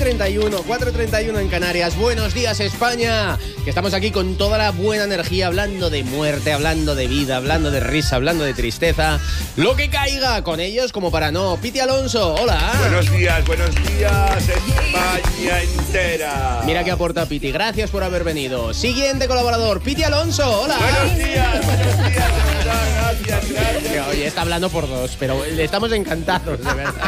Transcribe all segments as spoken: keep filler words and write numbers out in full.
treinta y uno, cuatro treinta y uno en Canarias. Buenos días, España. Que estamos aquí con toda la buena energía, hablando de muerte, hablando de vida, hablando de risa, hablando de tristeza. Lo que caiga con ellos como para no. Piti Alonso, hola. Buenos días, buenos días, España entera. Mira qué aporta Piti. Gracias por haber venido. Siguiente colaborador, Piti Alonso, hola. Buenos días, buenos días, de verdad, gracias, gracias. Oye, está hablando por dos, pero le estamos encantados, de verdad.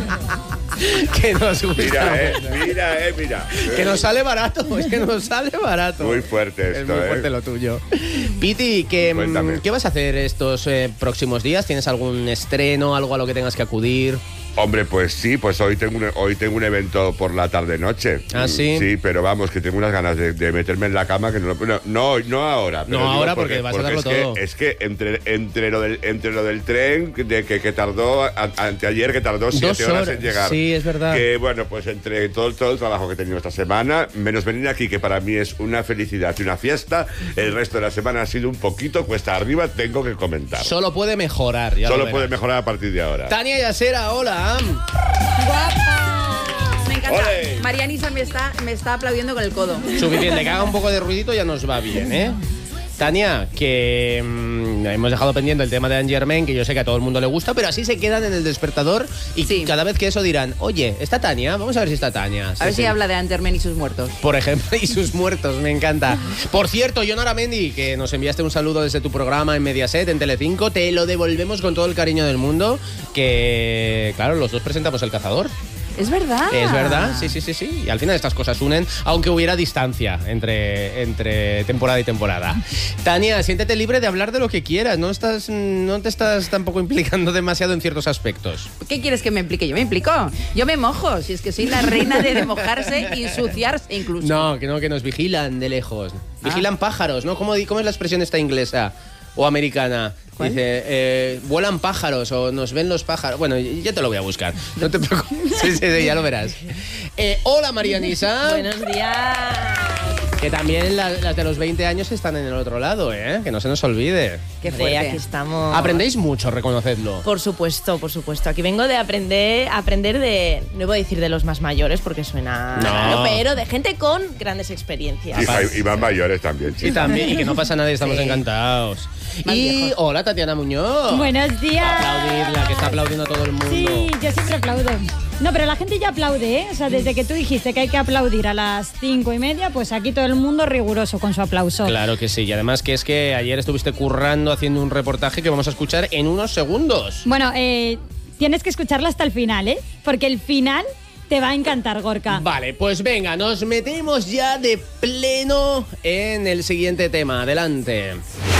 Que nos gusta. Mira, eh, mira, eh, mira. Que nos sale barato, es que nos sale barato. Muy fuerte esto, Es muy fuerte eh. lo tuyo. Piti, ¿qué, ¿qué vas a hacer estos eh, próximos días? ¿Tienes algún estreno, algo a lo que tengas que acudir? Hombre, pues sí, pues hoy tengo un, hoy tengo un evento por la tarde-noche. ¿Ah, sí? Sí, pero vamos, que tengo unas ganas de, de meterme en la cama que no no, no, no ahora. No ahora porque, porque vas a darlo es todo. Que, es que entre, entre, lo del, entre lo del tren, de que, que tardó, a, anteayer que tardó siete horas en llegar. Sí, es verdad. Que bueno, pues entre todo, todo el trabajo que he tenido esta semana, menos venir aquí, que para mí es una felicidad y una fiesta, el resto de la semana ha sido un poquito cuesta arriba, tengo que comentar. Solo puede mejorar. Ya Solo puede mejorar a partir de ahora. Tania Yasera, hola. ¡Guapa! Me encanta. ¡Ole! Marianisa me está, me está aplaudiendo con el codo. Suficiente, que haga un poco de ruidito ya nos va bien, ¿eh? Tania, que mmm, hemos dejado pendiente el tema de Anne Germain, que yo sé que a todo el mundo le gusta, pero así se quedan en el despertador y sí. Cada vez que eso dirán, oye, ¿está Tania? Vamos a ver si está Tania. Sí, a ver sí. si habla de Anne Germain y sus muertos. Por ejemplo, y sus muertos, me encanta. Por cierto, Jon Aramendi, que nos enviaste un saludo desde tu programa en Mediaset, en Telecinco, te lo devolvemos con todo el cariño del mundo, que, claro, los dos presentamos El Cazador. Es verdad. Es verdad, sí, sí, sí, sí. Y al final estas cosas unen, aunque hubiera distancia entre, entre temporada y temporada. Tania, siéntete libre de hablar de lo que quieras. No estás, no te estás tampoco implicando demasiado en ciertos aspectos. ¿Qué quieres que me implique? Yo me implico. Yo me mojo. Si es que soy la reina de, de mojarse y ensuciarse incluso. No, que no, que nos vigilan de lejos. Vigilan ah. pájaros, ¿no? ¿Cómo, ¿Cómo es la expresión esta inglesa o americana? ¿Cuál? Dice, eh, vuelan pájaros o nos ven los pájaros. Bueno, ya te lo voy a buscar. No te preocupes. Sí, sí, sí, ya lo verás. Eh, hola, Marianisa. Buenos días. Que también la, las de los veinte años están en el otro lado, ¿eh? Que no se nos olvide. Qué fuerte. Aquí estamos. Aprendéis mucho, reconocedlo. Por supuesto, por supuesto. Aquí vengo de aprender, aprender de, no voy a decir de los más mayores porque suena no. raro, pero de gente con grandes experiencias. Y, y más mayores también. Sí. Y también, y que no pasa nada y estamos sí. encantados. Más y viejos. Hola, Tatiana Muñoz. Buenos días. Aplaudirla, que está aplaudiendo a todo el mundo. Sí, yo siempre aplaudo. No, pero la gente ya aplaude, ¿eh? O sea, desde que tú dijiste que hay que aplaudir a las cinco y media, pues aquí todo el mundo riguroso con su aplauso. Claro que sí, y además que es que ayer estuviste currando haciendo un reportaje que vamos a escuchar en unos segundos. Bueno, eh, tienes que escucharlo hasta el final, ¿eh? Porque el final te va a encantar, Gorka. Vale, pues venga, nos metemos ya de pleno en el siguiente tema. Adelante.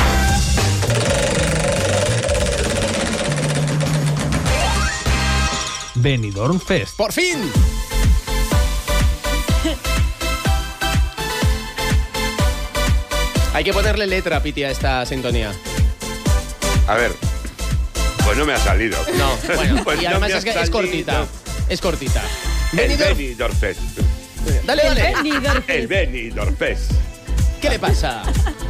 Benidorm Fest. ¡Por fin! Hay que ponerle letra, Piti, a esta sintonía. A ver, pues no me ha salido. No, bueno, pues y no además es que salido. es cortita. Es cortita. El Benidorm... Benidorm Fest. Dale, dale. El Benidorm Fest. El Benidorm Fest. ¿Qué le pasa?